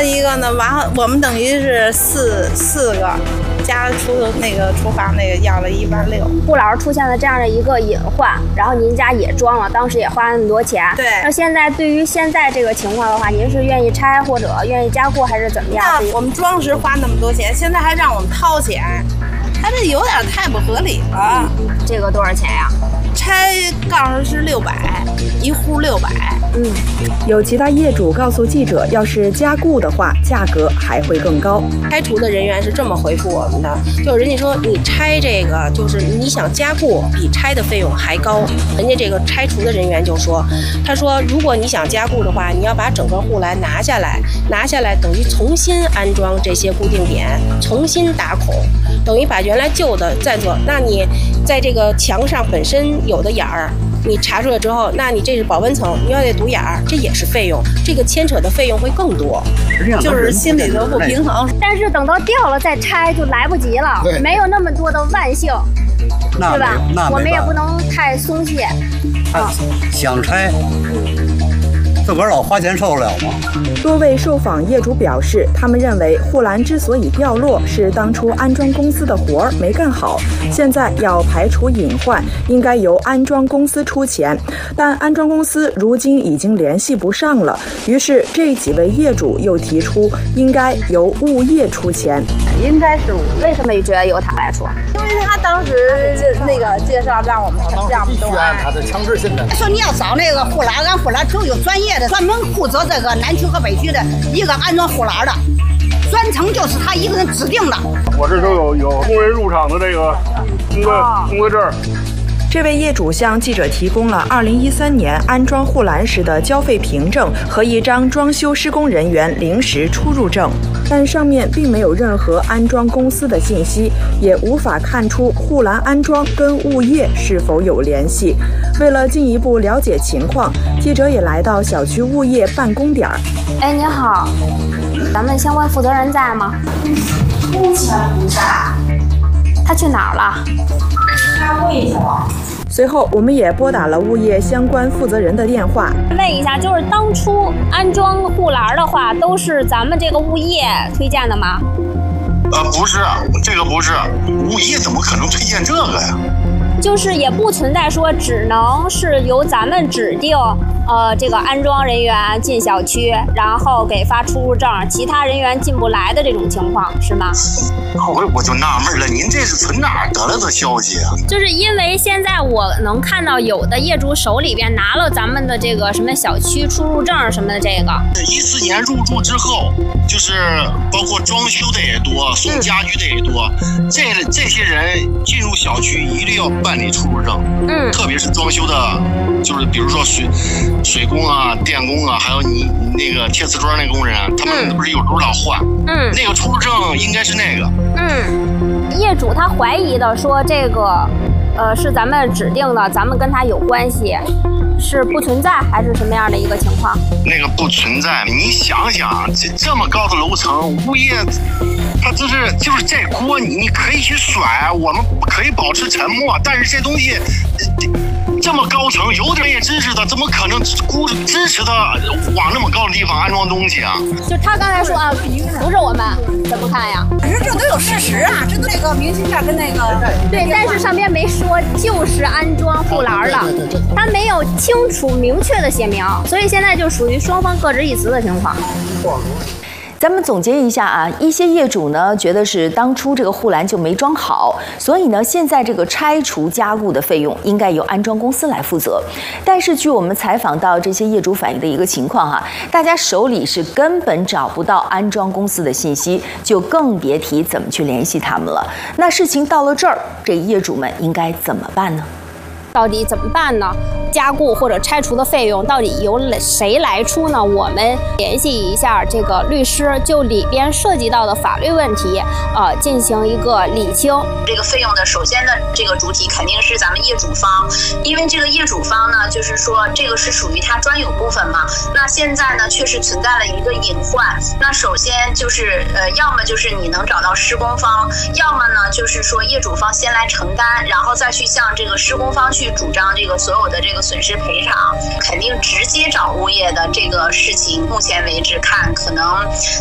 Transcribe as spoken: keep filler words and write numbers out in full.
了一个呢，完后我们等于是四四个。加厨那个厨房那个要了一万六， 顾老师出现了这样的一个隐患，然后您家也装了，当时也花了那么多钱。 对。 那现在对于现在这个情况的话，您是愿意拆或者愿意加固还是怎么样？ 那我们装时花那么多钱，现在还让我们掏钱，他这有点太不合理了。 嗯、这个多少钱呀？ 拆告诉是六百，一户六百。 嗯， 有其他业主告诉记者，要是加固的话，价格还会更高。 拆除的人员是这么回复我们的，就是人家说你拆这个，就是你想加固，比拆的费用还高。人家这个拆除的人员就说，他说如果你想加固的话，你要把整个护栏拿下来，拿下来等于重新安装这些固定点，重新打孔，等于把原来旧的再做。那你在这个墙上本身有的眼儿。你查出来之后，那你这是保温层，你要得堵眼儿，这也是费用，这个牵扯的费用会更多， 就是心里头不平衡。 但是等到掉了再拆就来不及了，没有那么多的万幸，是吧？我们也不能太松懈。 啊，想拆，自个儿老花钱受得了吗？ 多位受访业主表示，他们认为护栏之所以掉落，是当初安装公司的活儿没干好，现在要排除隐患，应该由安装公司出钱。但安装公司如今已经联系不上了，于是这几位业主又提出，应该由物业出钱。 应该是为什么你觉得由他来出？ 因为他当时那个介绍让我们让我们都按他的强制性的。 说你要找那个护栏，俺护栏都有专业的，专门负责这个南区和北区的一个安装护栏的，专程就是他一个人指定的。 我这都有有工人入场的这个工作工作证。 这位业主向记者提供了二零一三年安装护栏时的交费凭证和一张装修施工人员临时出入证，但上面并没有任何安装公司的信息，也无法看出护栏安装跟物业是否有联系。为了进一步了解情况，记者也来到小区物业办公点。 哎，你好，咱们相关负责人在吗？ 目前不在。 他去哪儿了？ 开会去了。 随后，我们也拨打了物业相关负责人的电话， 问一下，就是当初安装护栏的话，都是咱们这个物业推荐的吗？ 呃，不是，这个不是，物业怎么可能推荐这个呀？ 就是也不存在说只能是由咱们指定，呃，这个安装人员进小区，然后给发出入证，其他人员进不来的这种情况，是吗？ 我我就纳闷了，您这是从哪儿得来的消息啊？ 就是因为现在我能看到有的业主手里边拿了咱们的这个什么小区出入证什么的，这个一四年入住之后，就是包括装修的也多，送家具的也多，嗯、这这些人进入小区一定要办理出入证， 嗯， 特别是装修的，就是比如说水水工啊、电工啊，还有你那个贴瓷砖那工人，他们不是有时候老换， 嗯， 那个出入证应该是那个。 嗯，业主他怀疑的说这个，呃，是咱们指定的，咱们跟他有关系，是不存在还是什么样的一个情况？ 那个不存在，你想想，这这么高的楼层，物业，他就是就是这锅，你你可以去甩，我们可以保持沉默，但是这东西。这么高层有专业知识的，怎么可能估支持他往那么高的地方安装东西啊？ 就他刚才说啊，不是我们怎么看呀？ 可是这都有事实啊，这都那个明信片跟那个对，但是上边没说就是安装护栏的，他没有清楚明确的写明，所以现在就属于双方各执一词的情况。 咱们总结一下啊，一些业主呢觉得是当初这个护栏就没装好，所以呢现在这个拆除加固的费用应该由安装公司来负责。但是据我们采访到这些业主反映的一个情况啊，大家手里是根本找不到安装公司的信息，就更别提怎么去联系他们了。那事情到了这儿，这业主们应该怎么办呢？ 到底怎么办呢？加固或者拆除的费用到底由谁来出呢？我们联系一下这个律师，就里边涉及到的法律问题，呃，进行一个理清。 这个费用的首先的这个主体肯定是咱们业主方，因为这个业主方呢，就是说这个是属于他专有部分嘛。那现在呢，确实存在了一个隐患。那首先就是呃，要么就是你能找到施工方，要么呢就是说业主方先来承担，然后再去向这个施工方去主张这个所有的这个损失赔偿。肯定直接找物业的这个事情，目前为止看可能